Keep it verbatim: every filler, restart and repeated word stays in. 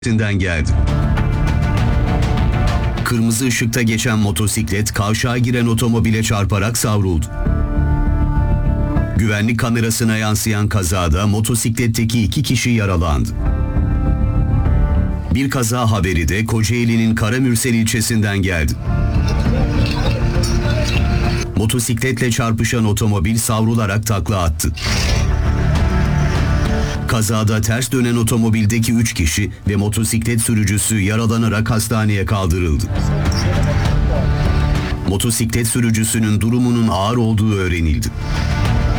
üzerinden geldi. Kırmızı ışıkta geçen motosiklet kavşağa giren otomobile çarparak savruldu. Güvenlik kamerasına yansıyan kazada motosikletteki iki kişi yaralandı. Bir kaza haberi de Kocaeli'nin Karamürsel ilçesinden geldi. Motosikletle çarpışan otomobil savrularak takla attı. Kazada ters dönen otomobildeki üç kişi ve motosiklet sürücüsü yaralanarak hastaneye kaldırıldı. Motosiklet sürücüsünün durumunun ağır olduğu öğrenildi.